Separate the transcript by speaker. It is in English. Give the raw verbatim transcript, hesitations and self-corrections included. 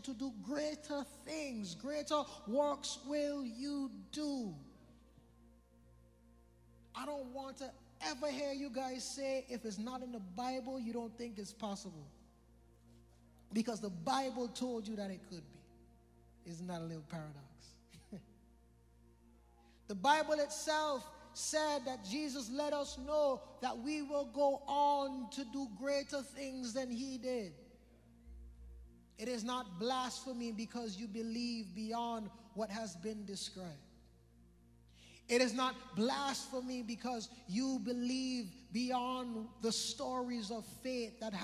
Speaker 1: to do greater things. Greater works will you do. I don't want to ever hear you guys say, if it's not in the Bible, you don't think it's possible. Because the Bible told you that it could be. Isn't that a little paradox? The Bible itself said that Jesus let us know that we will go on to do greater things than he did. It is not blasphemy because you believe beyond what has been described. It is not blasphemy because you believe beyond the stories of faith that